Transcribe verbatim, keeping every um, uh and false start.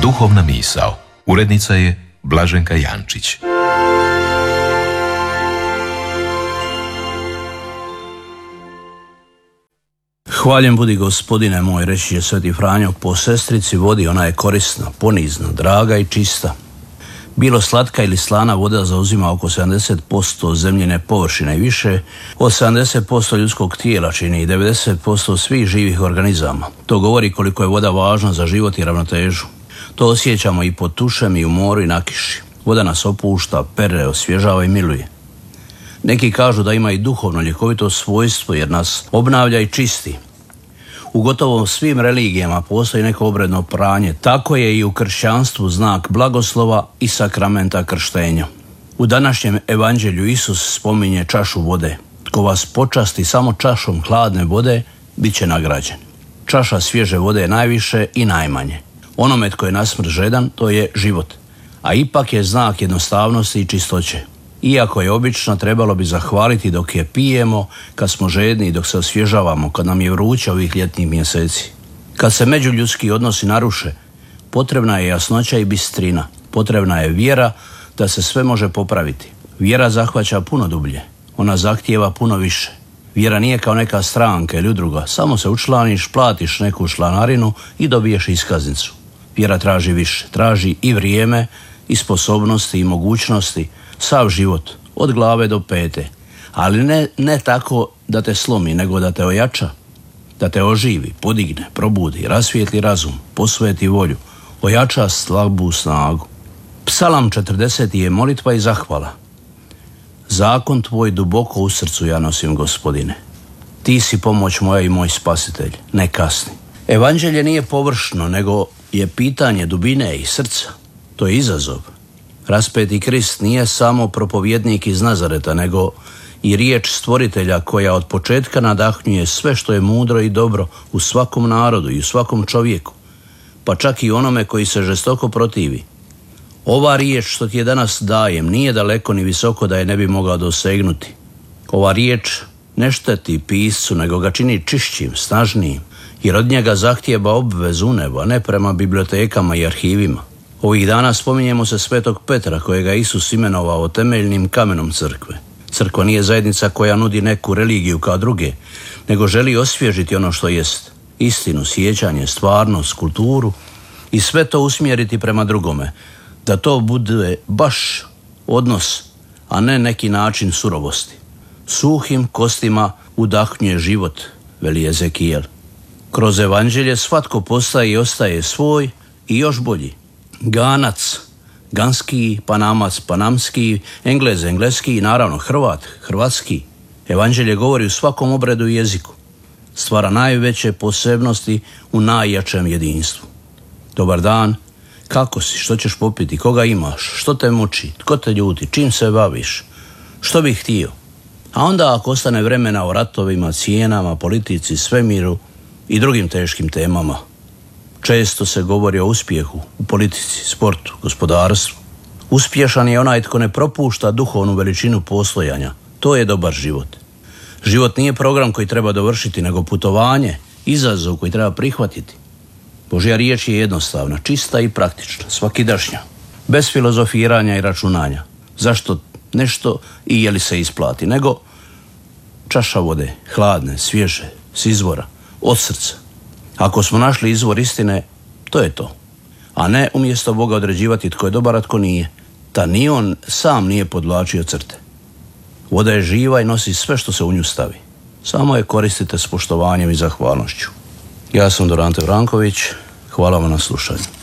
Duhovna misao. Urednica je Blaženka Jančić. Hvaljen budi Gospodine moj, reći je Sveti Franjo, po sestrici vodi ona je korisna, ponizna, draga i čista. Bilo slatka ili slana voda zauzima oko sedamdeset posto zemljine površine i više, od sedamdeset posto ljudskog tijela čini i devedeset posto svih živih organizama. To govori koliko je voda važna za život i ravnotežu. To osjećamo i pod tušem i u moru i na kiši. Voda nas opušta, pere, osvježava i miluje. Neki kažu da ima i duhovno ljekovito svojstvo jer nas obnavlja i čisti. U gotovo svim religijama postoji neko obredno pranje, tako je i u kršćanstvu znak blagoslova i sakramenta krštenja. U današnjem evanđelju Isus spominje čašu vode. Tko vas počasti samo čašom hladne vode, bit će nagrađen. Čaša svježe vode je najviše i najmanje. Onome tko je na smrt žedan, to je život, a ipak je znak jednostavnosti i čistoće. Iako je obično, trebalo bi zahvaliti dok je pijemo, kad smo žedni i dok se osvježavamo, kad nam je vruće ovih ljetnih mjeseci. Kad se međuljudski odnosi naruše, potrebna je jasnoća i bistrina. Potrebna je vjera da se sve može popraviti. Vjera zahvaća puno dublje. Ona zahtijeva puno više. Vjera nije kao neka stranka ili udruga. Samo se učlaniš, platiš neku članarinu i dobiješ iskaznicu. Vjera traži više. Traži i vrijeme, i sposobnosti, i mogućnosti, sav život, od glave do pete. Ali ne, ne tako da te slomi, nego da te ojača, da te oživi, podigne, probudi, rasvijetli razum, posveti volju, ojača slabu snagu. Psalam četrdeseti je molitva i zahvala. Zakon tvoj duboko u srcu ja nosim, Gospodine. Ti si pomoć moja i moj spasitelj, ne kasni. Evanđelje nije površno, nego je pitanje dubine i srca. To je izazov. Raspeti Krist nije samo propovjednik iz Nazareta, nego i riječ stvoritelja koja od početka nadahnjuje sve što je mudro i dobro u svakom narodu i u svakom čovjeku, pa čak i onome koji se žestoko protivi. Ova riječ što ti je danas dajem nije daleko ni visoko da je ne bi mogao dosegnuti. Ova riječ ne šteti piscu, nego ga čini čišćim, snažnijim, jer od njega zahtijeva obvezu u nebo, a ne prema bibliotekama i arhivima. Ovih dana spominjemo se Svetog Petra, kojega je Isus imenovao temeljnim kamenom crkve. Crkva nije zajednica koja nudi neku religiju kao druge, nego želi osvježiti ono što jest. Istinu, sjećanje, stvarnost, kulturu i sve to usmjeriti prema drugome. Da to bude baš odnos, a ne neki način surovosti. Suhim kostima udahnjuje život, veli Ezekijel. Kroz evanđelje svatko postaje i ostaje svoj i još bolji. Ganac, ganski, Panamac, panamski, Englez, engleski i naravno Hrvat, hrvatski. Evanđelje govori u svakom obredu i jeziku. Stvara najveće posebnosti u najjačem jedinstvu. Dobar dan, kako si, što ćeš popiti, koga imaš, što te muči, tko te ljuti, čim se baviš, što bih htio. A onda ako ostane vremena o ratovima, cijenama, politici, svemiru i drugim teškim temama. Često se govori o uspjehu u politici, sportu, gospodarstvu. Uspješan je onaj tko ne propušta duhovnu veličinu postojanja. To je dobar život. Život nije program koji treba dovršiti, nego putovanje, izazov koji treba prihvatiti. Božja riječ je jednostavna, čista i praktična, svakidašnja, bez filozofiranja i računanja. Zašto nešto i je li se isplati, nego čaša vode, hladne, svježe, s izvora, od srca. Ako smo našli izvor istine, to je to. A ne umjesto Boga određivati tko je dobar, a tko nije. Ta ni on sam nije podvlačio crte. Voda je živa i nosi sve što se u nju stavi. Samo je koristite s poštovanjem i zahvalnošću. Ja sam Dorante Vranković. Hvala vam na slušanju.